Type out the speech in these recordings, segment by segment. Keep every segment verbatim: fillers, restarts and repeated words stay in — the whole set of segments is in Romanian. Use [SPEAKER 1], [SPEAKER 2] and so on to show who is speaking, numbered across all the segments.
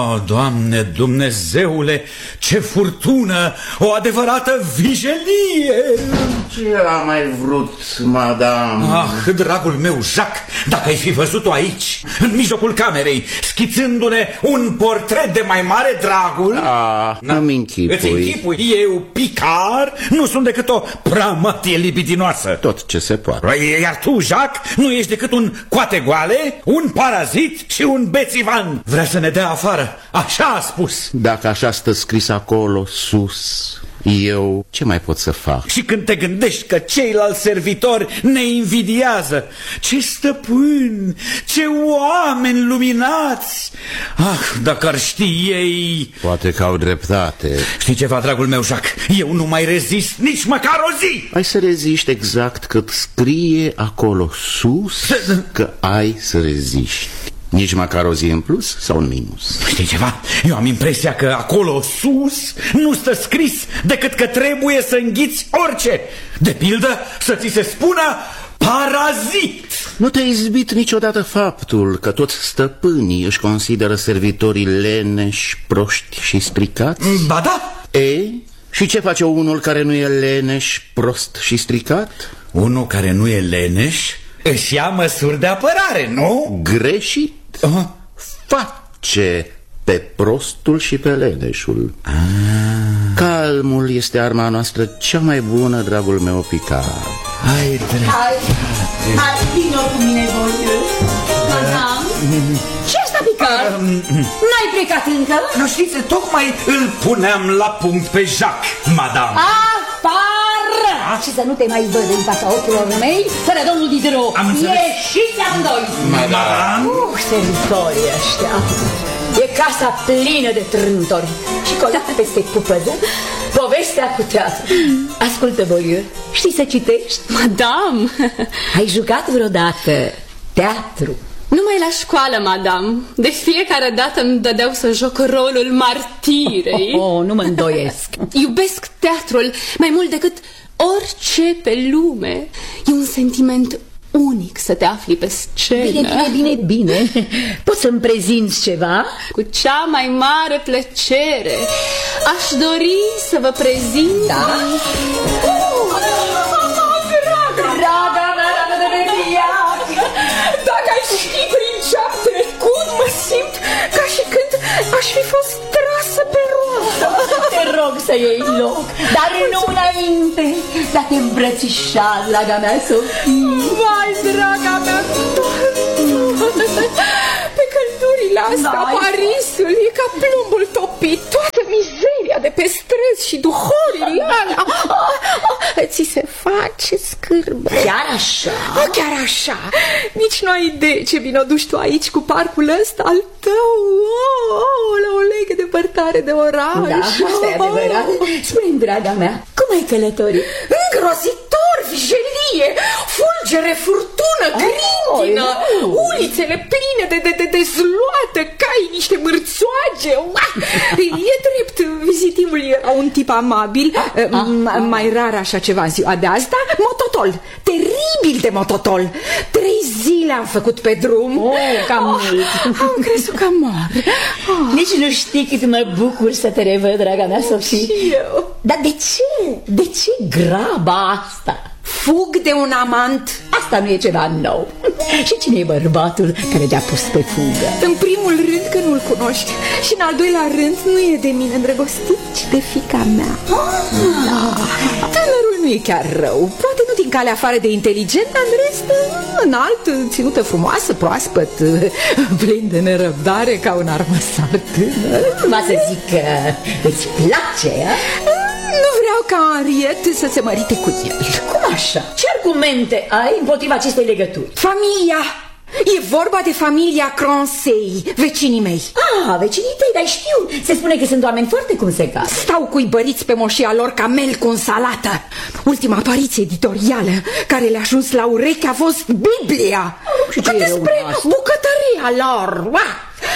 [SPEAKER 1] O, Doamne Dumnezeule, ce furtună, o adevărată vijelie!
[SPEAKER 2] Ce a mai vrut, madame?
[SPEAKER 1] Ah, dragul meu, Jacques, dacă ai fi văzut-o aici, în mijlocul camerei, schițându-ne un portret de mai mare dragul...
[SPEAKER 2] Ah, nu-mi închipui.
[SPEAKER 1] Îți închipui? Eu, Picard, nu sunt decât o pramatie libidinoasă.
[SPEAKER 2] Tot ce se poate.
[SPEAKER 1] Iar tu, Jacques, nu ești decât un coate goale, un parazit și un bețivan. Vrea să ne dea afară, așa a spus.
[SPEAKER 2] Dacă așa stă scris acolo, sus, eu ce mai pot să fac?
[SPEAKER 1] Și când te gândești că ceilalți servitori ne invidiază, ce stăpâni, ce oameni luminați! Ah, dacă ar ști ei...
[SPEAKER 2] Poate că au dreptate.
[SPEAKER 1] Știi ceva, dragul meu, Jacques? Eu nu mai rezist nici măcar o zi!
[SPEAKER 2] Ai să reziști exact cât scrie acolo sus că ai să reziști. Nici măcar o zi în plus sau în minus.
[SPEAKER 1] Știi ceva? Eu am impresia că acolo sus nu stă scris decât că trebuie să înghiți orice. De pildă să ți se spună parazit.
[SPEAKER 2] Nu te-a izbit niciodată faptul că toți stăpânii își consideră servitorii leneși, proști și stricați?
[SPEAKER 1] Ba da.
[SPEAKER 2] E? Și ce face unul care nu e leneș, prost și stricat?
[SPEAKER 1] Unul care nu e leneș își ia măsuri de apărare, nu?
[SPEAKER 2] Greșit. Uh-huh. Face pe prostul și pe leneșul. Ah. Calmul este arma noastră cea mai bună, dragul meu Picard.
[SPEAKER 1] Hai, drept.
[SPEAKER 3] Hai, hai, vino cu mine, voi. Madame, ce asta, Picard? N-ai plecat încă?
[SPEAKER 1] Nu știți, tocmai îl puneam la punct pe Jacques, madame.
[SPEAKER 3] Afară! Și să nu te mai văd în fața ochilor mei, fără domnul Diderot. Ieșiți amândoi!
[SPEAKER 1] Madame!
[SPEAKER 3] Uh, servitorii ăștia. E casa plină de trântori și colată peste cupăză povestea cu teatru. Ascultă, Boiu, știi să citești?
[SPEAKER 4] Madame!
[SPEAKER 3] Ai jucat vreodată teatru?
[SPEAKER 4] Numai la școală, madame. De fiecare dată îmi dădeau să joc rolul martirei.
[SPEAKER 3] Oh, oh, nu mă îndoiesc.
[SPEAKER 4] Iubesc teatrul mai mult decât orice pe lume. E un sentiment unic să te afli pe scenă.
[SPEAKER 3] Bine, bine, bine, bine. Poți să-mi prezinți ceva?
[SPEAKER 4] Cu cea mai mare plăcere. Aș dori să vă prezint...
[SPEAKER 3] Da?
[SPEAKER 4] Oh, draga, draga mea, dacă ai ști prin ce-a trecut, mă simt ca și când aș fi fost trasă pe roată.
[SPEAKER 3] Te rog să iei loc, dar nu înainte de a te îmbrățișa, draga mea Sofie.
[SPEAKER 4] Vai, draga mea, pe căldurile astea, Vai. Parisul e ca plumbul topit. Toată mizeria de pe străzi și duhorile alea. Ți se face scârbă.
[SPEAKER 3] Chiar așa?
[SPEAKER 4] Oh, chiar așa. Nici nu ai idee ce bine o duci tu aici cu parcul ăsta al tău. Oh, oh, la o legă depărtare de oraș.
[SPEAKER 3] Da, asta e adevărat. Spune-mi, draga mea, cum ai călătorit?
[SPEAKER 4] Îngrozitor, vijelie, fulgere, furtună, grindină, oh, ulițele pline de, de, de, de zloată, cai, niște mârțoage. E drept, vizitivul era un tip amabil, mai rar așa ceva în ziua de asta, mototol, teribil de mototol. Trei zile am făcut pe drum.
[SPEAKER 3] Oh, cam
[SPEAKER 4] oh,
[SPEAKER 3] mult.
[SPEAKER 4] Am crezut că mor.
[SPEAKER 3] Oh. Nici nu știi cât mă bucur să te revăd, draga mea Sofie.
[SPEAKER 4] Și eu.
[SPEAKER 3] Dar de ce? De ce graba asta?
[SPEAKER 4] Fug de un amant.
[SPEAKER 3] Asta nu e ceva nou. Și cine e bărbatul care te-a pus pe fugă?
[SPEAKER 4] În primul rând că nu-l cunoști. Și în al doilea rând nu e de mine îndrăgostit, ci de fiica mea. ah. Da. Tânărul nu e chiar rău. Poate nu din calea afară de inteligent, dar în rest înalt, ținută frumoasă, proaspăt, plin de nerăbdare ca un armăsar tânăr.
[SPEAKER 3] Va să zic că îți place, a?
[SPEAKER 4] Nu vreau ca Henriette să se mărite cu el.
[SPEAKER 3] Cum așa? Ce argumente ai împotriva acestei legături?
[SPEAKER 4] Familia! E vorba de familia Croncei, vecinii mei.
[SPEAKER 3] Ah, vecinii tăi, dar știu. Se spune că sunt oameni foarte cum se cad.
[SPEAKER 4] Stau cuibăriți pe moșia lor ca mel cu salată. Ultima apariție editorială care le-a ajuns la ureche a fost Biblia.
[SPEAKER 3] Oh, și ce
[SPEAKER 4] despre bucătăria lor.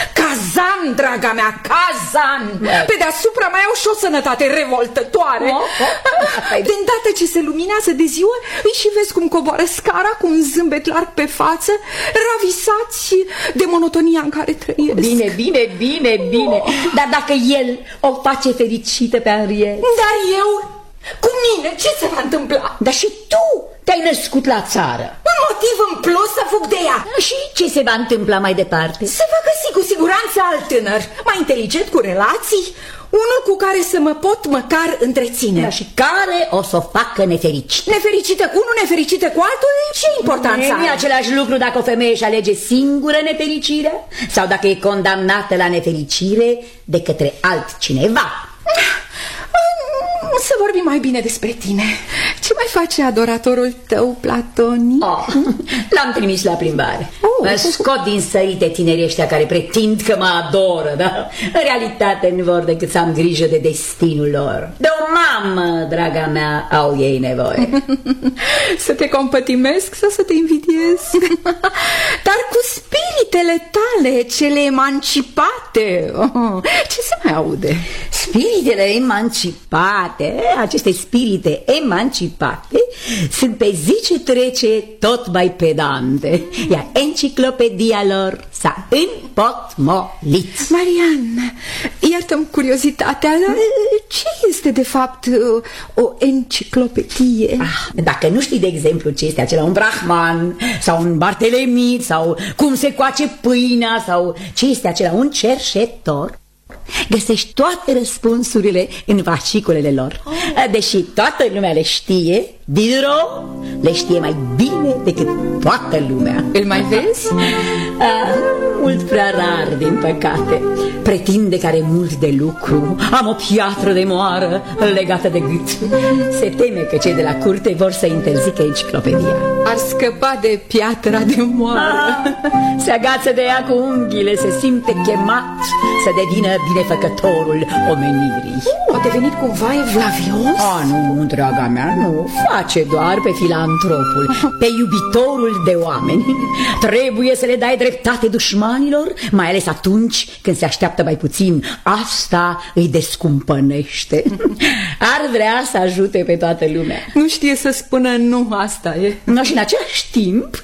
[SPEAKER 4] Cazan, draga mea, cazan. Pe deasupra mai au și o sănătate revoltătoare.
[SPEAKER 3] Oh, oh, oh.
[SPEAKER 4] De îndată ce se luminează de ziua, îi și vezi cum coboară scara cu un zâmbet larg pe față, ravisați de monotonia în care trăiesc.
[SPEAKER 3] Bine, bine, bine, bine. Dar dacă el o face fericită pe Henriette?
[SPEAKER 4] Dar eu, cu mine, ce se va întâmpla?
[SPEAKER 3] Dar și tu te-ai născut la țară.
[SPEAKER 4] Un motiv în plus să fug de ea.
[SPEAKER 3] Și ce se va întâmpla mai departe?
[SPEAKER 4] Se va găsi cu siguranță alt tânăr, mai inteligent, cu relații, unul cu care să mă pot măcar întreține.
[SPEAKER 3] Da, și care o să o facă nefericită.
[SPEAKER 4] Nefericită cu unul, nefericită cu altul, ce importanță are?
[SPEAKER 3] Nu e același lucru dacă o femeie își alege singură nefericirea sau dacă e condamnată la nefericire de către altcineva.
[SPEAKER 4] Să vorbim mai bine despre tine. Ce mai face adoratorul tău platonic?
[SPEAKER 3] Oh, l-am trimis la plimbare.
[SPEAKER 4] Oh.
[SPEAKER 3] Mă scot din sărite tinerii ăștia care pretind că mă adoră, dar în realitate nu vor decât să am grijă de destinul lor. De o mamă, draga mea, au ei nevoie.
[SPEAKER 4] Să te compătimesc sau să te invidiez? Dar cu spiritele tale, cele emancipate. Oh, ce se mai aude?
[SPEAKER 3] Spiritele emancipate, aceste spirite emancipate sunt pe zi ce trece tot mai pedante, iar enciclopedia lor s-a împotmolit.
[SPEAKER 4] Marian, iartă-mi curiozitatea, ce este de fapt o enciclopedie?
[SPEAKER 3] Ah, dacă nu știi de exemplu ce este acela un brahman sau un bartelemit sau cum se coace pâinea sau ce este acela un cerșetor, găsești toate răspunsurile în fasciculele lor. Deși toată lumea le știe, Diderot le știe mai bine decât toată lumea.
[SPEAKER 4] Îl mai vezi?
[SPEAKER 3] Ah, mult prea rar, din păcate. Pretinde că are mult de lucru. Am o piatră de moară legată de gât. Se teme că cei de la curte vor să interzică enciclopedia.
[SPEAKER 4] Ar scăpa de piatra de moară.
[SPEAKER 3] Ah, se agață de ea cu unghiile, se simte chemat să devină binefăcătorul omenirii.
[SPEAKER 4] A devenit cumva evlavios?
[SPEAKER 3] Ah, nu, draga mea, nu. Face doar pe filantropul, pe iubitorul de oameni. Trebuie să le dai dreptate dușmanilor, mai ales atunci când se așteaptă mai puțin. Asta îi descumpănește. Ar vrea să ajute pe toată lumea.
[SPEAKER 4] Nu știe să spună nu, asta e.
[SPEAKER 3] No, și în același timp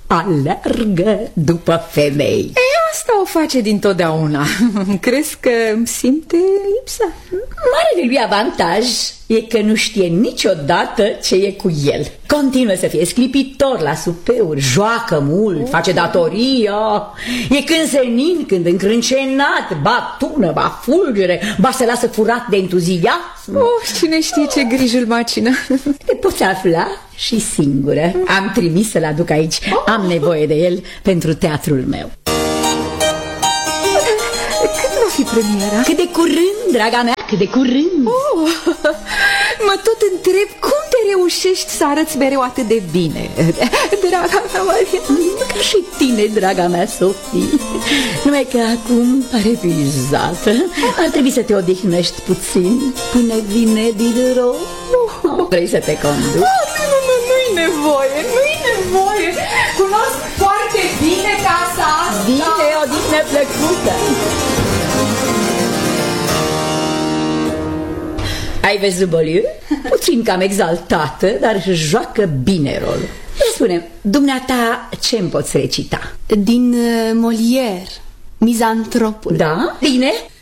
[SPEAKER 3] alergă după femei.
[SPEAKER 4] E, asta o face dintotdeauna. Crezi că simte lipsa?
[SPEAKER 3] Marele lui avantaj e că nu știe niciodată ce e cu el. Continuă să fie sclipitor la supeuri, joacă mult, face datoria. E când senin, când încrâncenat, ba tună, ba fulgere, ba se lasă furat de entuziasm.
[SPEAKER 4] Oh, cine știe ce grijă îl macină.
[SPEAKER 3] Te poți afla și singură. Am trimis să-l aduc aici. Am nevoie de el pentru teatrul meu.
[SPEAKER 4] Când va fi premiera?
[SPEAKER 3] Cât de curând, draga mea, cât de curând.
[SPEAKER 4] Oh, mă tot întreb cum te reușești să arăți mereu atât de bine, draga mea Maria.
[SPEAKER 3] Ca și tine, draga mea Sofie. Numai că acum pare epuizată. Ar trebui să te odihnești puțin până vine Diderot. Oh, vrei să te conduc?
[SPEAKER 4] Oh, nu, nu, nu, nu-i nevoie, nu-i nevoie. Cunosc foarte bine casa asta.
[SPEAKER 3] Bine, odihnă plăcută. Ai văzut, Beaulieu? Puțin cam exaltată, dar joacă bine rolul. Spune, dumneata, ce-mi poți recita?
[SPEAKER 5] Din uh, Molière, Mizantropul.
[SPEAKER 3] Da? Bine?